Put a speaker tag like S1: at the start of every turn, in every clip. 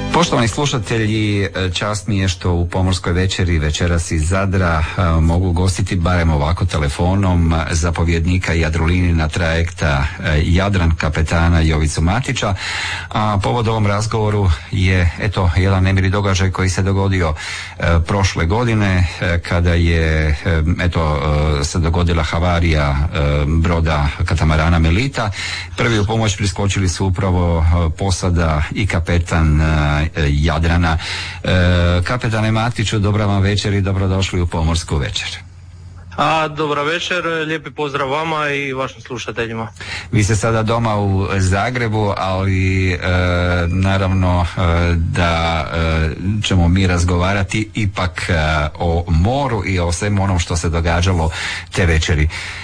S1: Poštovani slušatelji, čast mi je što u Pomorskoj večeri večeras iz Zadra mogu gostiti barem ovako telefonom zapovjednika Jadrolinijina trajekta Jadran, kapetana Jovicu Matića. A povod ovom razgovoru je jedan nemiri događaj koji se dogodio prošle godine kada je se dogodila havarija broda katamarana Melita. Prvi u pomoć priskočili su upravo posada i kapetan Jadrana. Kapetane Matiću, dobra vam večer i dobrodošli u Pomorsku večer.
S2: Dobra večer, lijepi pozdrav vama i vašim slušateljima.
S1: Vi ste sada doma u Zagrebu, ali naravno da ćemo mi razgovarati ipak o moru i o svemu onom što se događalo te večeri.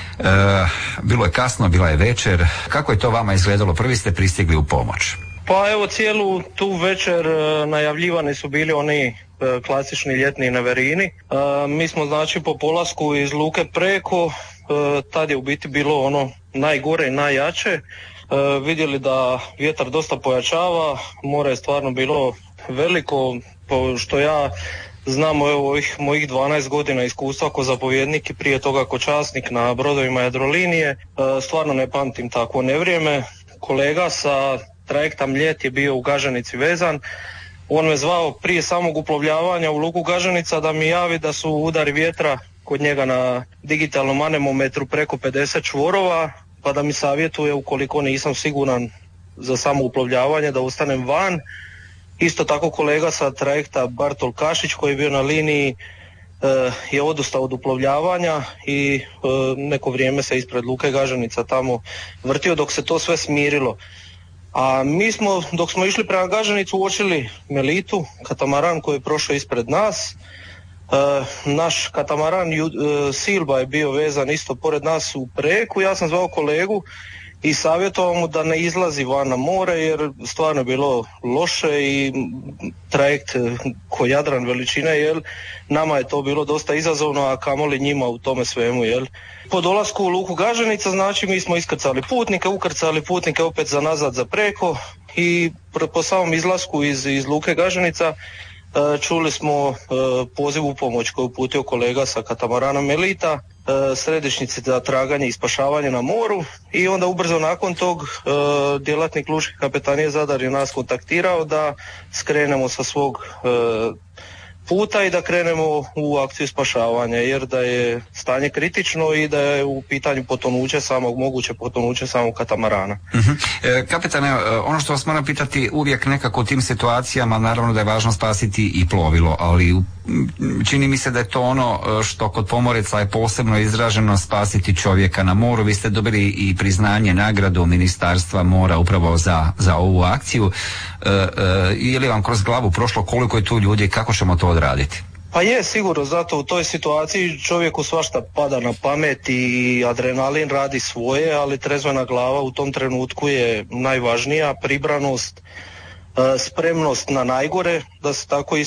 S1: Bilo je kasno, bila je večer. Kako je to vama izgledalo? Prvi ste pristigli u pomoć.
S2: Pa evo, cijelu tu večer najavljivani su bili oni klasični ljetni neverini. Mi smo znači po polasku iz luke Preko, tad je u biti bilo ono najgore i najjače. Vidjeli da vjetar dosta pojačava, more je stvarno bilo veliko, što ja znam ovih mojih 12 godina iskustva kao zapovjednik i prije toga kao časnik na brodovima Jadrolinije. Stvarno ne pamtim takvo nevrijeme. Kolega sa trajekta Mljet je bio u Gaženici vezan. On me zvao prije samog uplovljavanja u luku Gaženica da mi javi da su udari vjetra kod njega na digitalnom anemometru preko 50 čvorova, pa da mi savjetuje ukoliko nisam siguran za samo uplovljavanje da ostanem van. Isto tako kolega sa trajekta Bartol Kašić koji je bio na liniji je odustao od uplovljavanja i neko vrijeme se ispred luke Gaženica tamo vrtio dok se to sve smirilo. A mi smo, dok smo išli prema Gaženicu, uočili Melitu, katamaran koji je prošao ispred nas. Naš katamaran Silba je bio vezan isto pored nas u Preku. Ja sam zvao kolegu i savjetovao mu da ne izlazi van na more jer stvarno je bilo loše i trajekt ko Jadran veličine, jel, nama je to bilo dosta izazovno, a kamoli njima u tome svemu, jel. Po dolasku u luku Gaženica, znači mi smo iskrcali putnike opet za nazad za Preko i po samom izlasku iz luke Gaženica čuli smo poziv u pomoć koju uputio kolega sa katamarana Melita, središnjici za traganje i spašavanje na moru, i onda ubrzo nakon tog djelatnik lučke kapetanije Zadar je nas kontaktirao da skrenemo sa svog puta i da krenemo u akciju spašavanja, jer da je stanje kritično i da je u pitanju moguće potonuće samog katamarana.
S1: Kapetane, ono što vas moram pitati, uvijek nekako u tim situacijama naravno da je važno spasiti i plovilo, ali čini mi se da je to ono što kod pomoraca je posebno izraženo, spasiti čovjeka na moru. Vi ste dobili i priznanje, nagradu Ministarstva mora upravo za ovu akciju. Je li vam kroz glavu prošlo koliko je tu ljudi i kako ćemo to odraditi?
S2: Pa je, sigurno, zato u toj situaciji čovjeku svašta pada na pamet i adrenalin radi svoje, ali trezvena glava u tom trenutku je najvažnija, pribranost, spremnost na najgore, da se tako